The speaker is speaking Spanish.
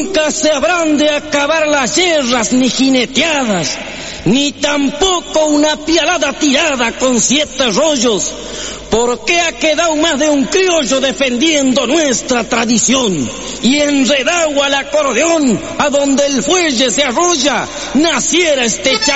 Nunca se habrán de acabar las guerras ni jineteadas, ni tampoco una pialada tirada con 7 rollos, porque ha quedado más de un criollo defendiendo nuestra tradición, y enredado al acordeón, a donde el fuelle se arrolla, naciera este